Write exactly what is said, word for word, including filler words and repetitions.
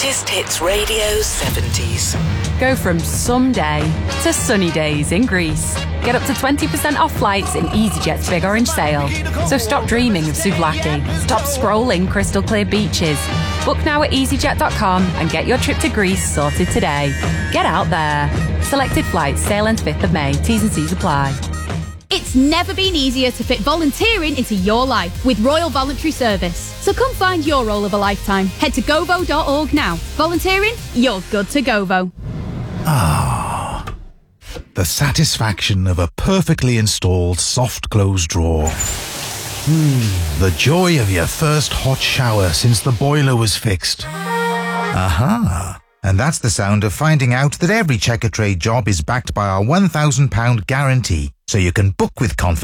Greatest Hits Radio seventies. Go from someday to sunny days in Greece. Get up to twenty percent off flights in EasyJet's Big Orange Sale. So stop dreaming of Souvlaki. Stop scrolling crystal clear beaches. Book now at easyjet dot com and get your trip to Greece sorted today. Get out there. Selected flights sail on fifth of May. T's and C's apply. It's never been easier to fit volunteering into your life with Royal Voluntary Service. So come find your role of a lifetime. Head to govo dot org now. Volunteering? You're good to Govo. Ah, the satisfaction of a perfectly installed soft close drawer. Hmm, the joy of your first hot shower since the boiler was fixed. Aha. And that's the sound of finding out that every Checkatrade job is backed by our one thousand pounds guarantee, so you can book with confidence.